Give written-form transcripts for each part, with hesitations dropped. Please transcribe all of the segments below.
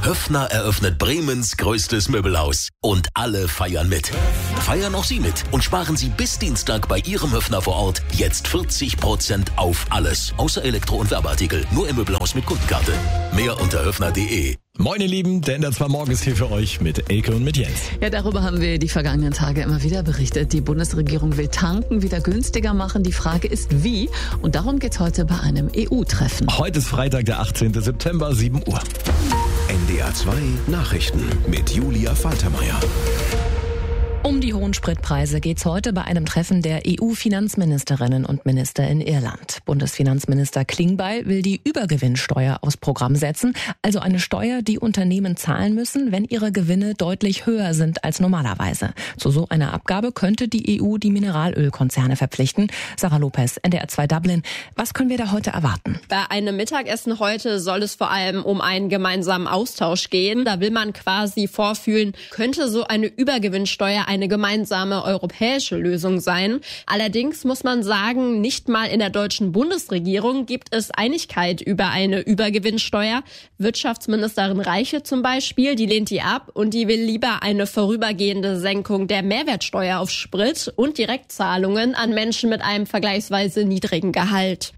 Höffner eröffnet Bremens größtes Möbelhaus. Und alle feiern mit. Feiern auch Sie mit und sparen Sie bis Dienstag bei Ihrem Höffner vor Ort jetzt 40% auf alles. Außer Elektro- und Werbeartikel. Nur im Möbelhaus mit Kundenkarte. Mehr unter höffner.de. Moin ihr Lieben, der NDR 2 Morgen ist hier für euch mit Elke und mit Jens. Ja, darüber haben wir die vergangenen Tage immer wieder berichtet. Die Bundesregierung will Tanken wieder günstiger machen. Die Frage ist wie, und darum geht's heute bei einem EU-Treffen. Heute ist Freitag, der 18. September, 7 Uhr. NDR 2 Nachrichten mit Julia Faltermeier. Um die hohen Spritpreise geht's heute bei einem Treffen der EU-Finanzministerinnen und Minister in Irland. Bundesfinanzminister Klingbeil will die Übergewinnsteuer aufs Programm setzen, also eine Steuer, die Unternehmen zahlen müssen, wenn ihre Gewinne deutlich höher sind als normalerweise. Zu so einer Abgabe könnte die EU die Mineralölkonzerne verpflichten. Sarah Lopez, NDR 2 Dublin. Was können wir da heute erwarten? Bei einem Mittagessen heute soll es vor allem um einen gemeinsamen Austausch gehen. Da will man quasi vorfühlen, könnte so eine Übergewinnsteuer eine gemeinsame europäische Lösung sein. Allerdings muss man sagen, nicht mal in der deutschen Bundesregierung gibt es Einigkeit über eine Übergewinnsteuer. Wirtschaftsministerin Reiche zum Beispiel, die lehnt die ab und die will lieber eine vorübergehende Senkung der Mehrwertsteuer auf Sprit und Direktzahlungen an Menschen mit einem vergleichsweise niedrigen Gehalt.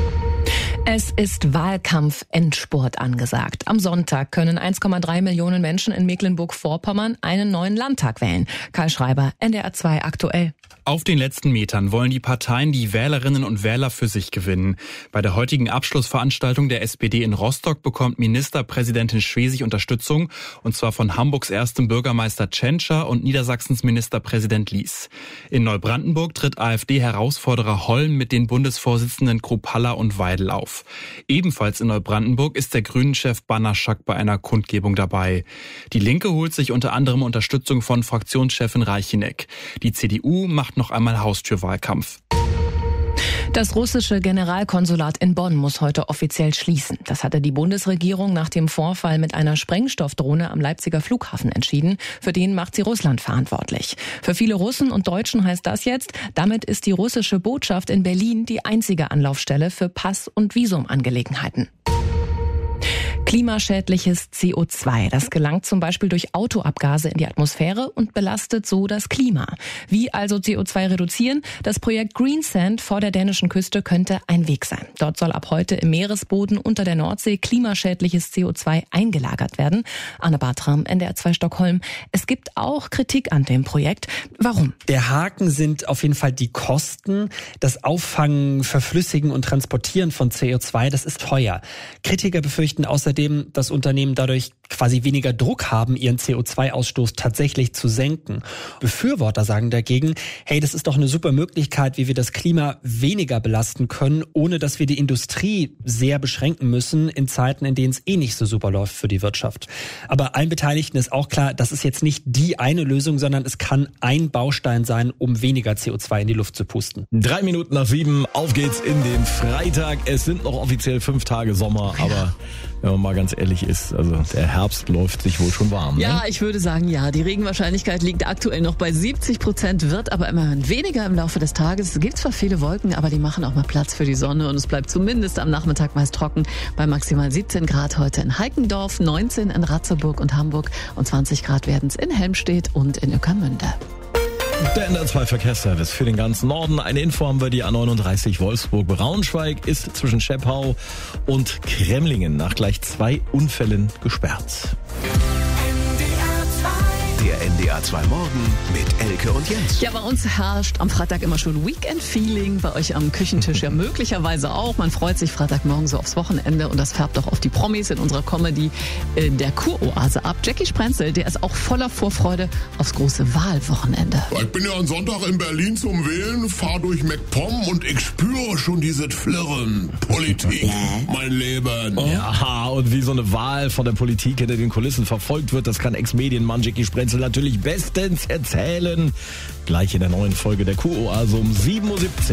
Es ist Wahlkampf-Endspurt angesagt. Am Sonntag können 1,3 Millionen Menschen in Mecklenburg-Vorpommern einen neuen Landtag wählen. Karl Schreiber, NDR 2 aktuell. Auf den letzten Metern wollen die Parteien die Wählerinnen und Wähler für sich gewinnen. Bei der heutigen Abschlussveranstaltung der SPD in Rostock bekommt Ministerpräsidentin Schwesig Unterstützung, und zwar von Hamburgs erstem Bürgermeister Tschentscher und Niedersachsens Ministerpräsident Lies. In Neubrandenburg tritt AfD-Herausforderer Holm mit den Bundesvorsitzenden Kruppalla und Weidel auf. Ebenfalls in Neubrandenburg ist der Grünen-Chef Banaschak bei einer Kundgebung dabei. Die Linke holt sich unter anderem Unterstützung von Fraktionschefin Reicheneck. Die CDU macht noch einmal Haustürwahlkampf. Das russische Generalkonsulat in Bonn muss heute offiziell schließen. Das hatte die Bundesregierung nach dem Vorfall mit einer Sprengstoffdrohne am Leipziger Flughafen entschieden. Für den macht sie Russland verantwortlich. Für viele Russen und Deutschen heißt das jetzt, damit ist die russische Botschaft in Berlin die einzige Anlaufstelle für Pass- und Visumangelegenheiten. Klimaschädliches CO2, das gelangt zum Beispiel durch Autoabgase in die Atmosphäre und belastet so das Klima. Wie also CO2 reduzieren? Das Projekt Greensand vor der dänischen Küste könnte ein Weg sein. Dort soll ab heute im Meeresboden unter der Nordsee klimaschädliches CO2 eingelagert werden. Anne Bartram, NDR 2 Stockholm. Es gibt auch Kritik an dem Projekt. Warum? Der Haken sind auf jeden Fall die Kosten. Das Auffangen, Verflüssigen und Transportieren von CO2, das ist teuer. Kritiker befürchten außerdem, dass Unternehmen dadurch quasi weniger Druck haben, ihren CO2-Ausstoß tatsächlich zu senken. Befürworter sagen dagegen, hey, das ist doch eine super Möglichkeit, wie wir das Klima weniger belasten können, ohne dass wir die Industrie sehr beschränken müssen in Zeiten, in denen es eh nicht so super läuft für die Wirtschaft. Aber allen Beteiligten ist auch klar, das ist jetzt nicht die eine Lösung, sondern es kann ein Baustein sein, um weniger CO2 in die Luft zu pusten. 3 Minuten nach 7, auf geht's in den Freitag. Es sind noch offiziell 5 Tage Sommer, aber wenn man mal ganz ehrlich ist, also der Herbst läuft sich wohl schon warm. Ja, ne? ich würde sagen, ja. Die Regenwahrscheinlichkeit liegt aktuell noch bei 70%, wird aber immerhin weniger im Laufe des Tages. Es gibt zwar viele Wolken, aber die machen auch mal Platz für die Sonne und es bleibt zumindest am Nachmittag meist trocken bei maximal 17 Grad heute in Heikendorf, 19 in Ratzeburg und Hamburg und 20 Grad werden es in Helmstedt und in Ueckermünde. Der NDR 2 Verkehrsservice für den ganzen Norden. Eine Info haben wir, die A39 Wolfsburg-Braunschweig ist zwischen Scheppau und Kremlingen nach gleich 2 Unfällen gesperrt. Der NDR 2 Morgen mit Elke und Jens. Ja, bei uns herrscht am Freitag immer schon Weekend-Feeling, bei euch am Küchentisch ja möglicherweise auch. Man freut sich Freitagmorgen so aufs Wochenende und das färbt auch auf die Promis in unserer Comedy der Kuroase ab. Jackie Sprenzel, der ist auch voller Vorfreude aufs große Wahlwochenende. Ich bin ja am Sonntag in Berlin zum Wählen, fahr durch MacPom und ich spüre schon dieses Flirren. Politik, mein Leben. Ja, und wie so eine Wahl von der Politik hinter den Kulissen verfolgt wird, das kann Ex-Medienmann Jackie Sprenzel natürlich bestens erzählen. Gleich in der neuen Folge der Kuroase um 7.70 Uhr.